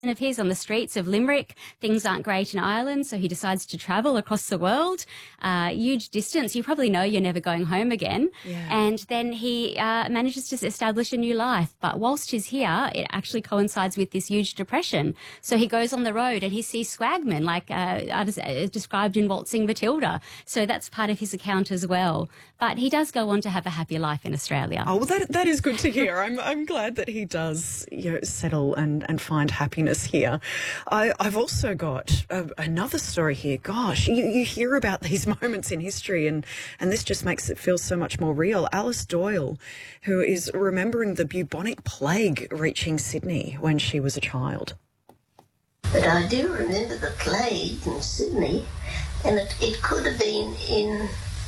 and appears on the streets of Limerick. Things aren't great in Ireland, so he decides to travel across the world. Huge distance. You probably know you're never going home again. Yeah. And then he manages to establish a new life. But whilst he's here, it actually coincides with this huge depression. So he goes on the road and he sees swagmen, like described in Waltzing Matilda. So that's part of his account as well. But he does go on to have a happy life in Australia. Oh, well, that is good to hear. I'm glad that he does settle and find happiness here. I've also got another story here. Gosh, you hear about these moments in history and this just makes it feel so much more real. Alice Doyle, who is remembering the bubonic plague reaching Sydney when she was a child. But I do remember the plague in Sydney, and it could have been in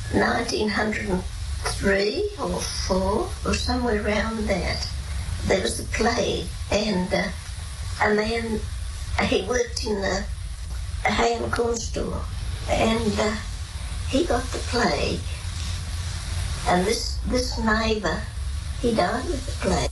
1903 or 4 or somewhere around that. There was a plague, and a man, he worked in a hay and corn store, and he got the plague, and this neighbour, he died with the plague.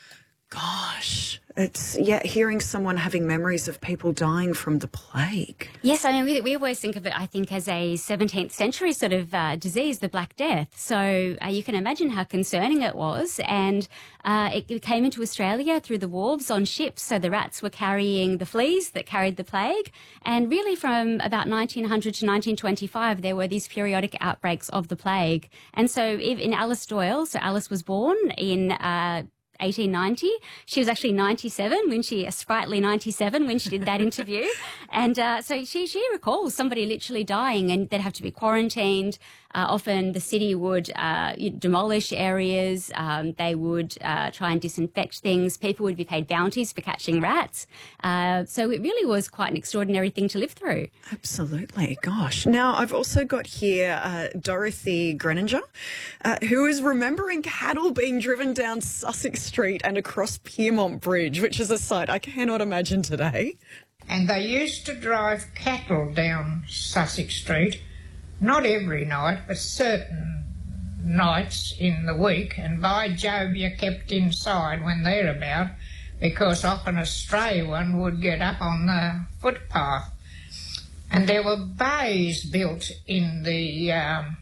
Gosh, it's, hearing someone having memories of people dying from the plague. Yes, I mean, we always think of it, I think, as a 17th century sort of disease, the Black Death. So you can imagine how concerning it was. And it came into Australia through the wharves on ships. So the rats were carrying the fleas that carried the plague. And really from about 1900 to 1925, there were these periodic outbreaks of the plague. And so in Alice Doyle, so Alice was born in 1890. She was actually 97 when sprightly 97 when she did that interview. And so she recalls somebody literally dying, and they'd have to be quarantined. Often the city would demolish areas. They would try and disinfect things. People would be paid bounties for catching rats. So it really was quite an extraordinary thing to live through. Absolutely. Gosh. Now, I've also got here Dorothy Greninger, who is remembering cattle being driven down Sussex Street and across Piermont Bridge, which is a sight I cannot imagine today. And they used to drive cattle down Sussex Street. Not every night, but certain nights in the week, and by Jove, you're kept inside when they're about, because often a stray one would get up on the footpath. And there were bays built in the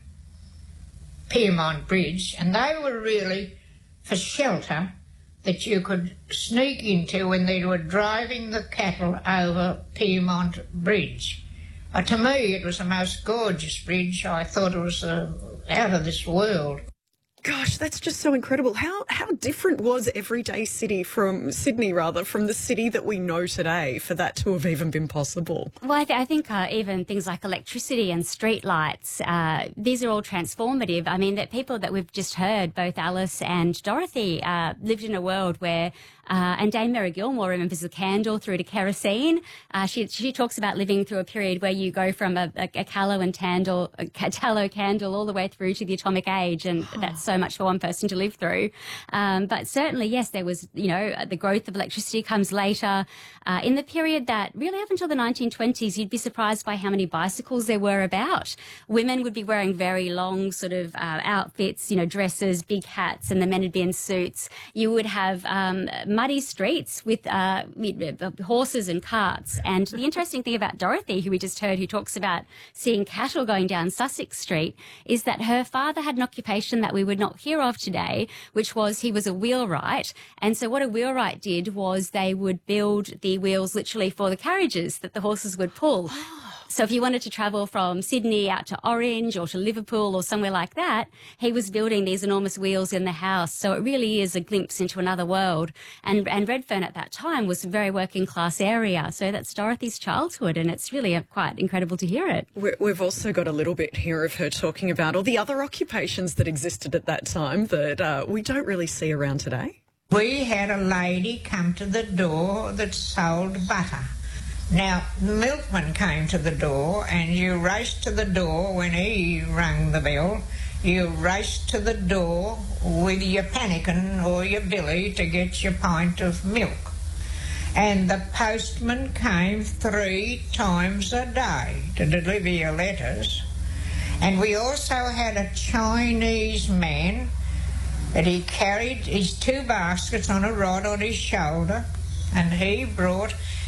Piermont Bridge, and they were really for shelter that you could sneak into when they were driving the cattle over Piermont Bridge. To me, it was the most gorgeous bridge. I thought it was out of this world. Gosh, that's just so incredible. How different was everyday Sydney from the city that we know today for that to have even been possible? Well, I think even things like electricity and street lights, these are all transformative. I mean, that people that we've just heard, both Alice and Dorothy, lived in a world where and Dame Mary Gilmore remembers the candle through to kerosene. She talks about living through a period where you go from a tallow candle all the way through to the atomic age, and that's so much for one person to live through. But certainly, yes, there was, the growth of electricity comes later. In the period that really up until the 1920s, you'd be surprised by how many bicycles there were about. Women would be wearing very long sort of outfits, dresses, big hats, and the men would be in suits. You would have muddy streets with horses and carts. And the interesting thing about Dorothy, who we just heard, who talks about seeing cattle going down Sussex Street, is that her father had an occupation that we would not hear of today, which was he was a wheelwright. And so what a wheelwright did was they would build the wheels literally for the carriages that the horses would pull. So if you wanted to travel from Sydney out to Orange or to Liverpool or somewhere like that, he was building these enormous wheels in the house. So it really is a glimpse into another world. And Redfern at that time was a very working class area. So that's Dorothy's childhood, and it's really quite incredible to hear it. We've also got a little bit here of her talking about all the other occupations that existed at that time that we don't really see around today. We had a lady come to the door that sold butter. Now, the milkman came to the door, and you raced to the door when he rang the bell. You raced to the door with your pannikin or your billy to get your pint of milk. And the postman came 3 times a day to deliver your letters. And we also had a Chinese man that he carried his 2 baskets on a rod on his shoulder, and he brought